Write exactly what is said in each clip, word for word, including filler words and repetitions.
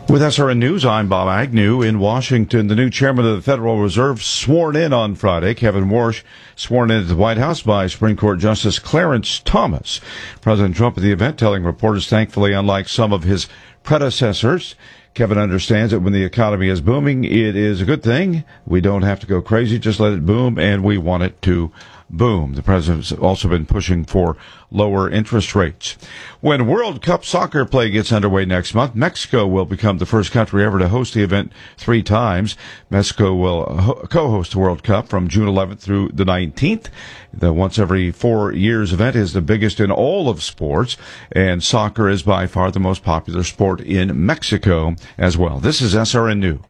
With S R N News, I'm Bob Agnew in Washington. The new chairman of the Federal Reserve sworn in on Friday. Kevin Warsh sworn in at the White House by Supreme Court Justice Clarence Thomas. President Trump at the event telling reporters, thankfully, unlike some of his predecessors, Kevin understands that when the economy is booming, it is a good thing. We don't have to go crazy, just let it boom, and we want it to boom. The president's also been pushing for lower interest rates. When World Cup soccer play gets underway next month, Mexico will become the first country ever to host the event three times. Mexico will ho- co-host the World Cup from June eleventh through the nineteenth. The once every four years event is the biggest in all of sports, and soccer is by far the most popular sport in Mexico as well. This is S R N News.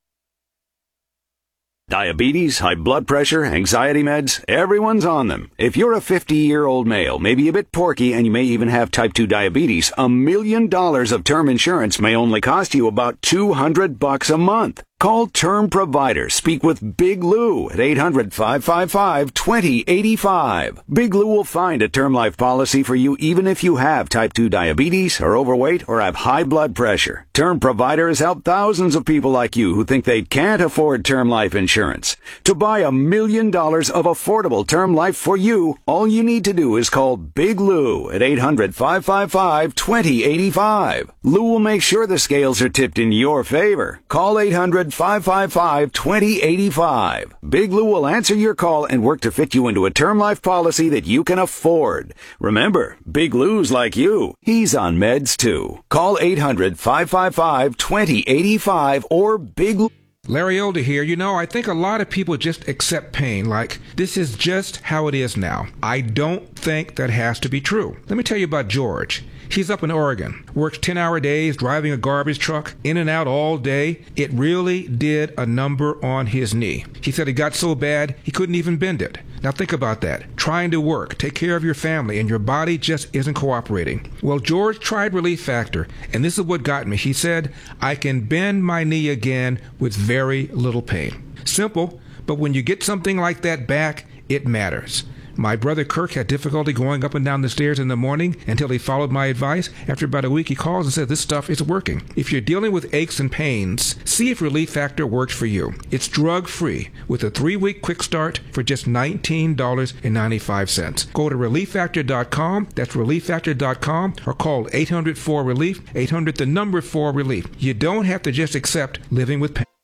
Diabetes, high blood pressure, anxiety meds, everyone's on them. If you're a fifty-year-old male, maybe a bit porky, and you may even have type two diabetes, a million dollars of term insurance may only cost you about two hundred bucks a month. Call Term Provider. Speak with Big Lou at eight hundred, five five five, two zero eight five. Big Lou will find a term life policy for you even if you have type two diabetes, are overweight, or have high blood pressure. Term Provider has helped thousands of people like you who think they can't afford term life insurance. To buy a million dollars of affordable term life for you, all you need to do is call Big Lou at eight hundred, five five five, two zero eight five. Lou will make sure the scales are tipped in your favor. Call eight hundred, five five five, two zero eight five. Big Lou will answer your call and work to fit you into a term life policy that you can afford. Remember, Big Lou's like you. He's on meds too. Call eight hundred, five five five, two zero eight five or Big Lou. Larry Older here. You know, I think a lot of people just accept pain like this is just how it is now. I don't think that has to be true. Let me tell you about George. He's up in Oregon, works ten-hour days, driving a garbage truck, in and out all day. It really did a number on his knee. He said it got so bad, he couldn't even bend it. Now think about that. Trying to work, take care of your family, and your body just isn't cooperating. Well, George tried Relief Factor, and this is what got me. He said, I can bend my knee again with very little pain. Simple, but when you get something like that back, it matters. My brother Kirk had difficulty going up and down the stairs in the morning until he followed my advice. After about a week, he calls and says, this stuff is working. If you're dealing with aches and pains, see if Relief Factor works for you. It's drug-free with a three-week quick start for just nineteen dollars and ninety-five cents. Go to relief factor dot com, that's relief factor dot com, or call eight hundred, four relief, eight hundred, the number four relief. You don't have to just accept living with pain.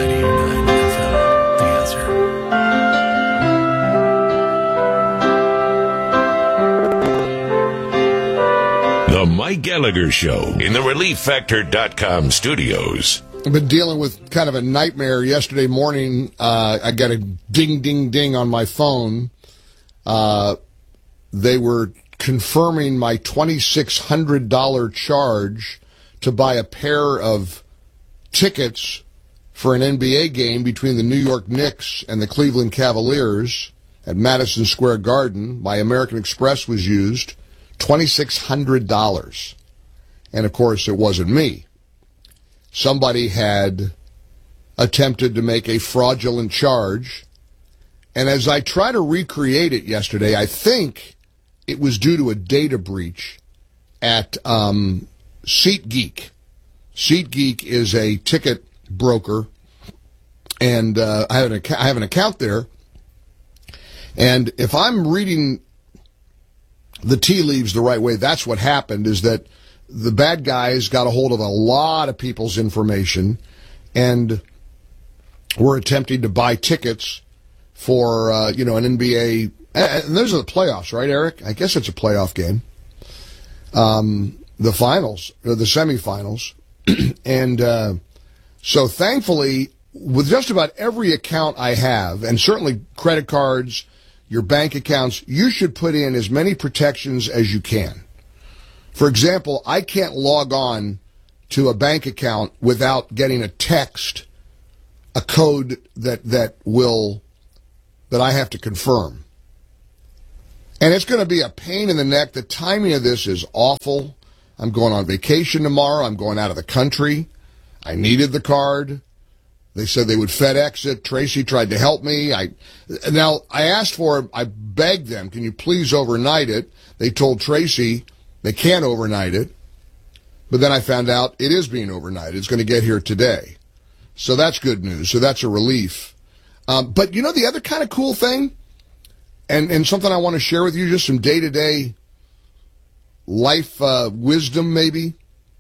The Mike Gallagher Show in the relief factor dot com studios. I've been dealing with kind of a nightmare yesterday morning. Uh, I got a ding, ding, ding on my phone. Uh, they were confirming my twenty-six hundred dollars charge to buy a pair of tickets for an N B A game between the New York Knicks and the Cleveland Cavaliers at Madison Square Garden. My American Express was used. twenty-six hundred dollars. And, of course, it wasn't me. Somebody had attempted to make a fraudulent charge. And as I try to recreate it yesterday, I think it was due to a data breach at um, SeatGeek. SeatGeek is a ticket broker, and uh, I have an account, I have an account there. And if I'm reading the tea leaves the right way, that's what happened, is that the bad guys got a hold of a lot of people's information and were attempting to buy tickets for, uh, you know, an N B A. And those are the playoffs, right, Eric? I guess it's a playoff game. Um, the finals, or the semifinals. and uh, so thankfully, with just about every account I have, and certainly credit cards, your bank accounts, you should put in as many protections as you can. For example, I can't log on to a bank account without getting a text, a code that, that will, that I have to confirm. And it's going to be a pain in the neck. The timing of this is awful. I'm going on vacation tomorrow. I'm going out of the country. I needed the card. They said they would FedEx it. Tracy tried to help me. I now I asked for it. I begged them, can you please overnight it? They told Tracy they can't overnight it. But then I found out it is being overnighted. It's going to get here today. So that's good news. So that's a relief. Um, but you know the other kind of cool thing, and, and something I want to share with you, just some day-to-day life uh, wisdom maybe.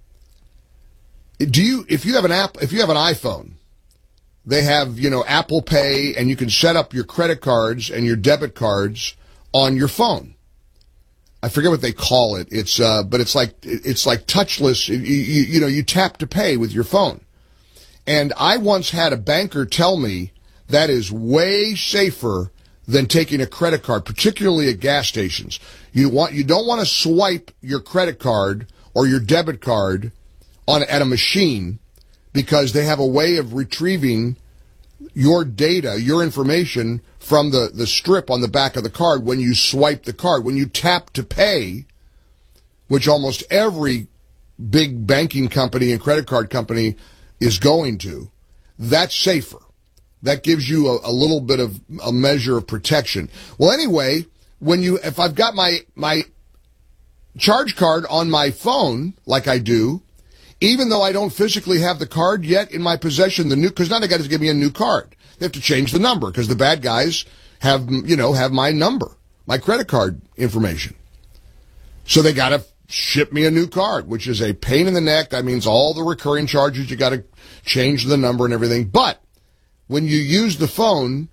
Do you, if you have an app, if you have an iPhone, they have, you know, Apple Pay, and you can set up your credit cards and your debit cards on your phone. I forget what they call it. It's, uh, but it's like, it's like touchless. You, you, you know, you tap to pay with your phone. And I once had a banker tell me that is way safer than taking a credit card, particularly at gas stations. You want, you don't want to swipe your credit card or your debit card on at a machine, because they have a way of retrieving your data, your information from the, the strip on the back of the card when you swipe the card. When you tap to pay, which almost every big banking company and credit card company is going to, that's safer. That gives you a, a little bit of a measure of protection. Well, anyway, when you, if I've got my, my charge card on my phone, like I do, even though I don't physically have the card yet in my possession, the new, because now they got to give me a new card. They have to change the number because the bad guys have, you know, have my number, my credit card information. So they got to ship me a new card, which is a pain in the neck. That means all the recurring charges, you got to change the number and everything. But when you use the phone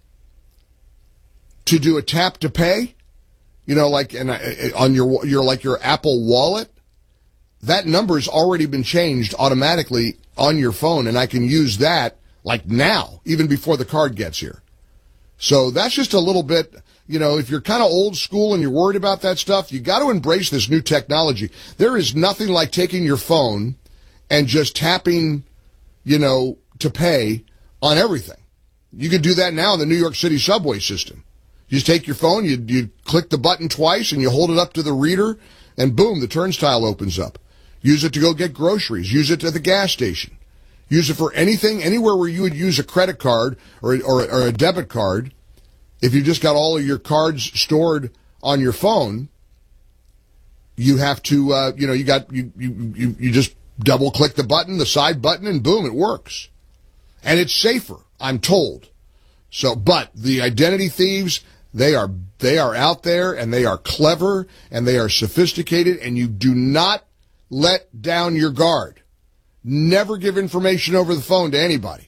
to do a tap to pay, you know, like and on your your like your Apple Wallet, that number's already been changed automatically on your phone, and I can use that like now, even before the card gets here. So that's just a little bit, you know, if you're kind of old school and you're worried about that stuff, you got to embrace this new technology. There is nothing like taking your phone and just tapping, you know, to pay on everything. You can do that now in the New York City subway system. You just take your phone, you, you click the button twice, and you hold it up to the reader, and boom, the turnstile opens up. Use it to go get groceries. Use it at the gas station. Use it for anything, anywhere where you would use a credit card or, or, or a debit card. If you just got all of your cards stored on your phone, you have to, uh, you know, you got, you, you, you, you just double click the button, the side button, and boom, it works. And it's safer, I'm told. So, but the identity thieves, they are, they are out there, and they are clever, and they are sophisticated, and you do not let down your guard. Never give information over the phone to anybody.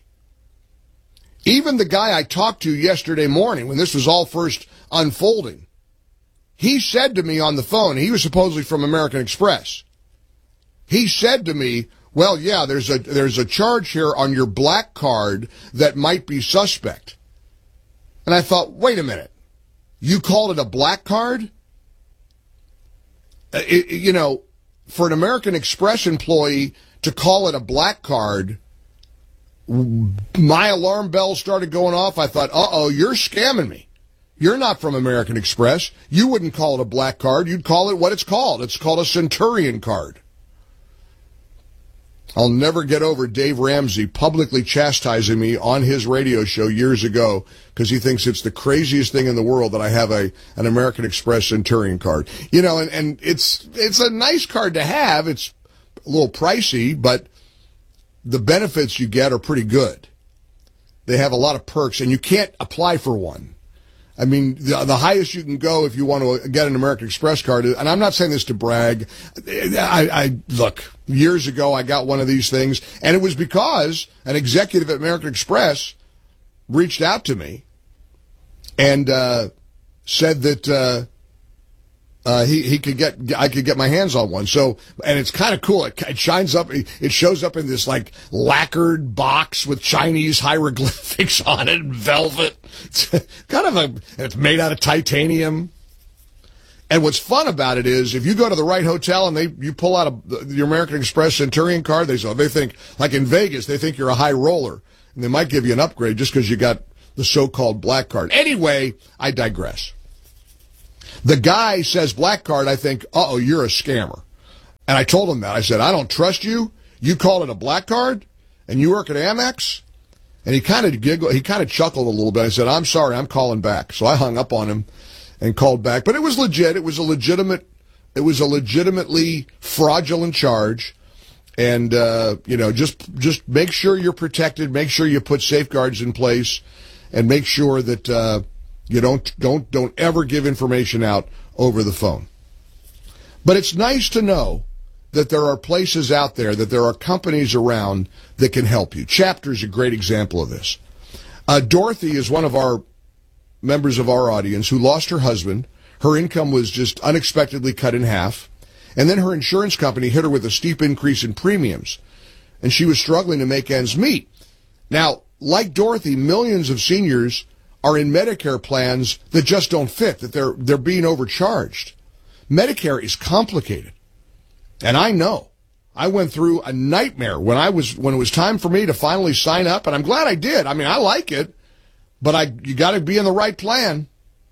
Even the guy I talked to yesterday morning, when this was all first unfolding, he said to me on the phone, he was supposedly from American Express. He said to me, well, yeah, there's a, there's a charge here on your black card that might be suspect. And I thought, wait a minute, you called it a black card? It, you know, for an American Express employee to call it a black card, my alarm bells started going off. I thought, uh-oh, you're scamming me. You're not from American Express. You wouldn't call it a black card. You'd call it what it's called. It's called a Centurion card. I'll never get over Dave Ramsey publicly chastising me on his radio show years ago because he thinks it's the craziest thing in the world that I have a an American Express Centurion card. You know, and, and it's it's a nice card to have. It's a little pricey, but the benefits you get are pretty good. They have a lot of perks, and you can't apply for one. I mean, the, the highest you can go if you want to get an American Express card, and I'm not saying this to brag. I, I look, years ago I got one of these things, and it was because an executive at American Express reached out to me and uh, said that uh, uh, he he could get I could get my hands on one. So, and it's kind of cool. It, it shines up. It shows up in this like lacquered box with Chinese hieroglyphics on it, and velvet. It's kind of a. It's made out of titanium. And what's fun about it is if you go to the right hotel and they you pull out a, your American Express Centurion card, they they think like in Vegas they think you're a high roller, and they might give you an upgrade just because you got the so-called black card. Anyway, I digress. The guy says black card, I think, uh-oh, you're a scammer. And I told him that. I said, I don't trust you. You call it a black card, and you work at Amex? And he kind of giggled, he kind of chuckled a little bit. I said, I'm sorry, I'm calling back. So I hung up on him and called back. But it was legit. It was a legitimate, it was a legitimately fraudulent charge. And, uh, you know, just just make sure you're protected, make sure you put safeguards in place, and make sure that uh, you don't don't don't ever give information out over the phone. But it's nice to know that there are places out there, that there are companies around that can help you. Chapter is a great example of this. Uh, Dorothy is one of our members of our audience who lost her husband. Her income was just unexpectedly cut in half. And then her insurance company hit her with a steep increase in premiums. And she was struggling to make ends meet. Now, like Dorothy, millions of seniors are in Medicare plans that just don't fit, that they're they're being overcharged. Medicare is complicated. And I know. I went through a nightmare when I was when it was time for me to finally sign up, and I'm glad I did. I mean, I like it, but I you got to be in the right plan.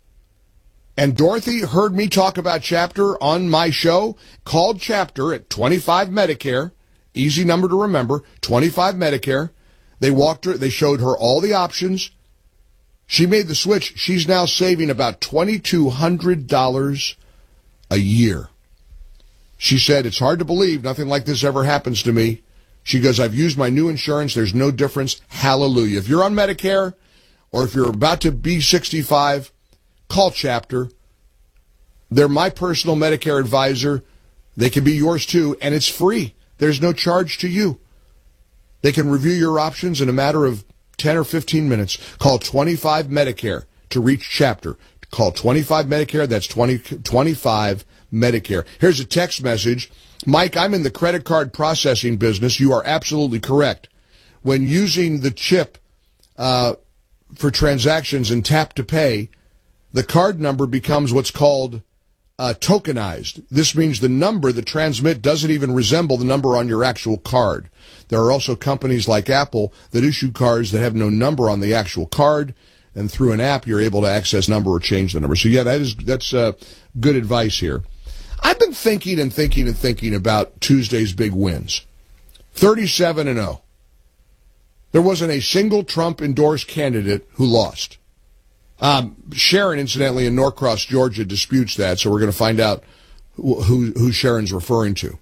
And Dorothy heard me talk about Chapter on my show, called Chapter at twenty-five Medicare, easy number to remember, twenty-five Medicare. They walked her, they showed her all the options. She made the switch. She's now saving about twenty-two hundred dollars a year. She said, it's hard to believe nothing like this ever happens to me. She goes, I've used my new insurance. There's no difference. Hallelujah. If you're on Medicare or if you're about to be sixty-five, call Chapter. They're my personal Medicare advisor. They can be yours too, and it's free. There's no charge to you. They can review your options in a matter of ten or fifteen minutes. Call twenty-five Medicare to reach Chapter. Call twenty-five Medicare. That's twenty, twenty-five Medicare. Here's a text message. Mike, I'm in the credit card processing business. You are absolutely correct. When using the chip uh, for transactions and tap to pay, the card number becomes what's called uh, tokenized. This means the number that transmit doesn't even resemble the number on your actual card. There are also companies like Apple that issue cards that have no number on the actual card, and through an app you're able to access number or change the number. So yeah, that is that's uh, good advice here. I've been thinking and thinking and thinking about Tuesday's big wins. thirty-seven and oh. There wasn't a single Trump-endorsed candidate who lost. Um, Sharon, incidentally, in Norcross, Georgia, disputes that, so we're going to find out who, who, who Sharon's referring to.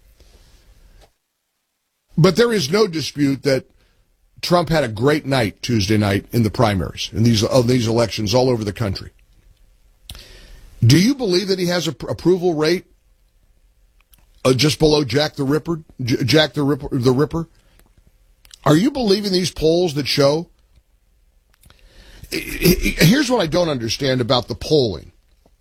But there is no dispute that Trump had a great night Tuesday night in the primaries, in these, of these elections all over the country. Do you believe that he has an pr- approval rate uh, just below Jack the Ripper? J- Jack the Ripper, the Ripper? Are you believing these polls that show? Here's what I don't understand about the polling.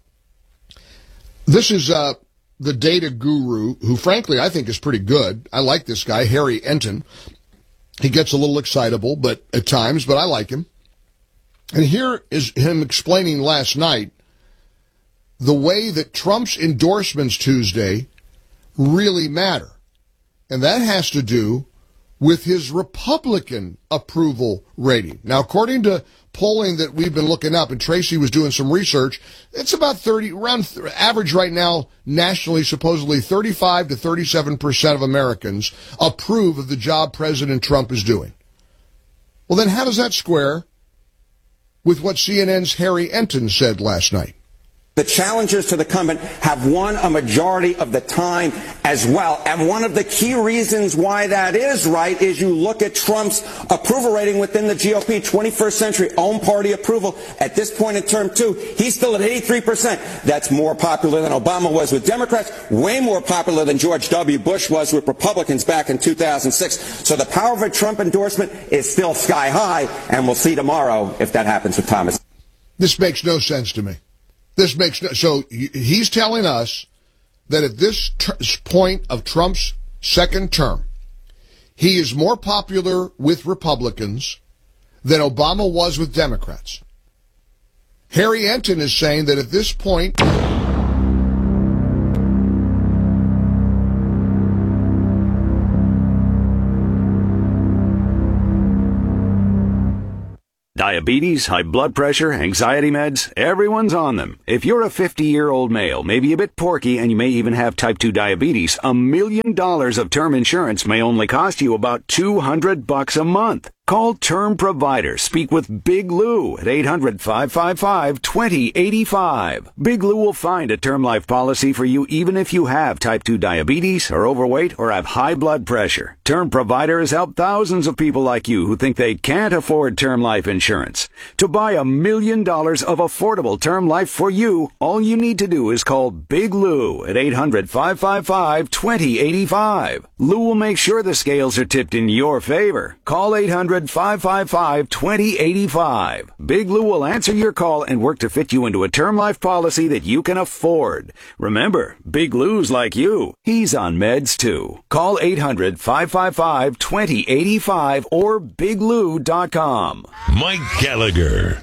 This is uh, the data guru, who frankly I think is pretty good. I like this guy, Harry Enton. He gets a little excitable, but at times, but I like him. And here is him explaining last night the way that Trump's endorsements Tuesday really matter. And that has to do with his Republican approval rating. Now, according to polling that we've been looking up, and Tracy was doing some research, it's about thirty, around average right now nationally, supposedly thirty-five to thirty-seven percent of Americans approve of the job President Trump is doing. Well, then how does that square with what C N N's Harry Enton said last night? The challengers to the incumbent have won a majority of the time as well. And one of the key reasons why that is right is you look at Trump's approval rating within the G O P, twenty-first century own party approval. At this point in term two, he's still at eighty-three percent. That's more popular than Obama was with Democrats, way more popular than George W. Bush was with Republicans back in two thousand six. So the power of a Trump endorsement is still sky high, and we'll see tomorrow if that happens with Thomas. This makes no sense to me. This makes no, so he's telling us that at this ter- point of Trump's second term, he is more popular with Republicans than Obama was with Democrats. Harry Enton is saying that at this point, Diabetes, high blood pressure, anxiety meds, everyone's on them. If you're a fifty-year-old male, maybe a bit porky, and you may even have type two diabetes, a million dollars of term insurance may only cost you about two hundred bucks a month. Call Term Provider. Speak with Big Lou at eight hundred, five five five, two zero eight five. Big Lou will find a term life policy for you even if you have type two diabetes, are overweight, or have high blood pressure. Term Provider has helped thousands of people like you who think they can't afford term life insurance. To buy a million dollars of affordable term life for you, all you need to do is call Big Lou at eight hundred, five five five, two zero eight five. Lou will make sure the scales are tipped in your favor. Call eight hundred, five five five, two zero eight five. Big Lou will answer your call and work to fit you into a term life policy that you can afford. Remember, Big Lou's like you. He's on meds too. Call eight hundred, five five five, two zero eight five or big lou dot com. Mike Gallagher.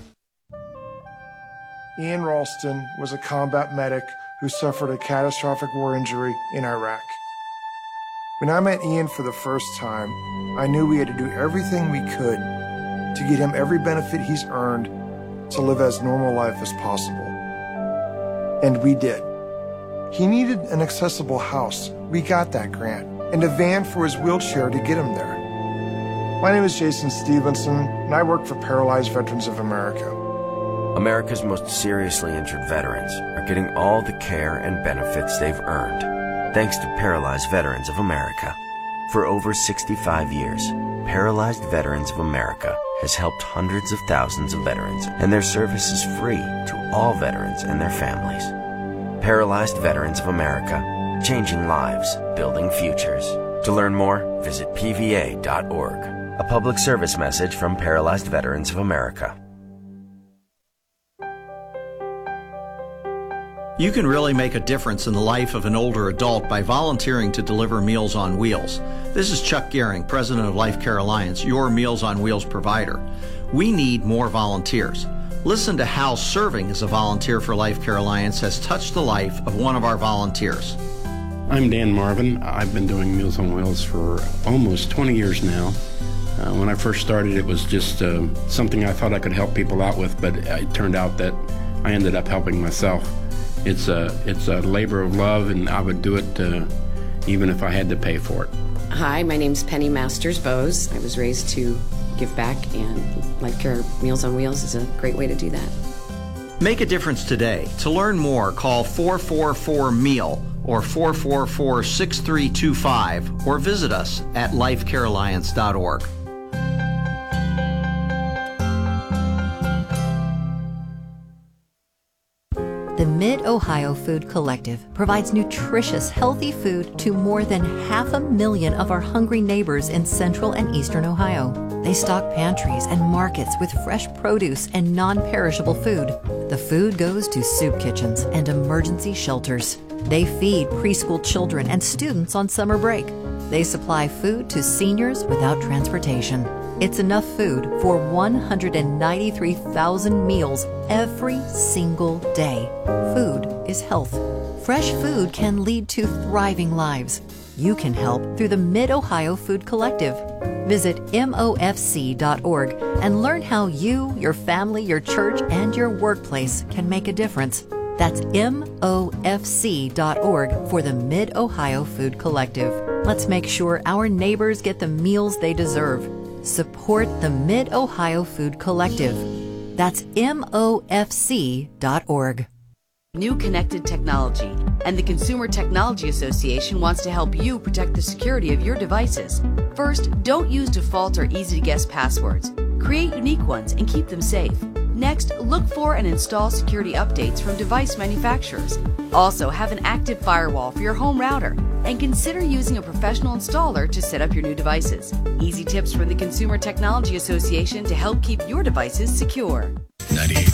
Ian Ralston was a combat medic who suffered a catastrophic war injury in Iraq. When I met Ian for the first time, I knew we had to do everything we could to get him every benefit he's earned to live as normal life as possible. And we did. He needed an accessible house. We got that grant. And a van for his wheelchair to get him there. My name is Jason Stevenson, and I work for Paralyzed Veterans of America. America's most seriously injured veterans are getting all the care and benefits they've earned, thanks to Paralyzed Veterans of America. For over sixty-five years, Paralyzed Veterans of America has helped hundreds of thousands of veterans, and their service is free to all veterans and their families. Paralyzed Veterans of America, changing lives, building futures. To learn more, visit P V A dot org. A public service message from Paralyzed Veterans of America. You can really make a difference in the life of an older adult by volunteering to deliver Meals on Wheels. This is Chuck Gehring, president of Life Care Alliance, your Meals on Wheels provider. We need more volunteers. Listen to how serving as a volunteer for Life Care Alliance has touched the life of one of our volunteers. I'm Dan Marvin. I've been doing Meals on Wheels for almost twenty years now. Uh, when I first started, it was just uh, something I thought I could help people out with, but it turned out that I ended up helping myself. It's a, it's a labor of love, and I would do it uh, even if I had to pay for it. Hi, my name's Penny Masters Bose. I was raised to give back, and Life Care Meals on Wheels is a great way to do that. Make a difference today. To learn more, call four four four MEAL or four four four, six three two five or visit us at life care alliance dot org. The Mid-Ohio Food Collective provides nutritious, healthy food to more than half a million of our hungry neighbors in central and eastern Ohio. They stock pantries and markets with fresh produce and non-perishable food. The food goes to soup kitchens and emergency shelters. They feed preschool children and students on summer break. They supply food to seniors without transportation. It's enough food for one hundred ninety-three thousand meals every single day. Food is health. Fresh food can lead to thriving lives. You can help through the Mid-Ohio Food Collective. Visit M O F C dot org and learn how you, your family, your church, and your workplace can make a difference. That's M O F C dot org for the Mid-Ohio Food Collective. Let's make sure our neighbors get the meals they deserve. Support the Mid-Ohio Food Collective. That's M O F C dot org. New connected technology, and the Consumer Technology Association wants to help you protect the security of your devices. First, don't use default or easy-to-guess passwords. Create unique ones and keep them safe. Next, look for and install security updates from device manufacturers. Also, have an active firewall for your home router, and consider using a professional installer to set up your new devices. Easy tips from the Consumer Technology Association to help keep your devices secure. ninety-eight